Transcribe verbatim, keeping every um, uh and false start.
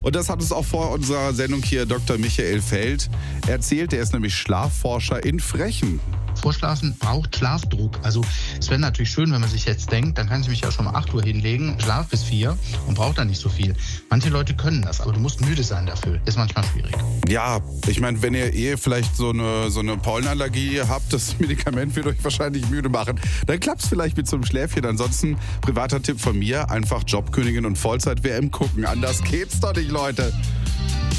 Und das hat uns auch vor unserer Sendung hier Doktor Michael Feld erzählt. Er ist nämlich Schlafforscher in Frechen. Vorschlafen braucht Schlafdruck. Also es wäre natürlich schön, wenn man sich jetzt denkt, dann kann ich mich ja schon mal acht Uhr hinlegen, schlaf bis vier und brauche dann nicht so viel. Manche Leute können das, aber du musst müde sein dafür. Ist manchmal schwierig. Ja, ich meine, wenn ihr eh vielleicht so eine, so eine Pollenallergie habt, das Medikament wird euch wahrscheinlich müde machen, dann klappt es vielleicht mit so einem Schläfchen. Ansonsten, privater Tipp von mir, einfach Jobkönigin und Vollzeit-W M gucken. Anders geht's doch nicht, Leute.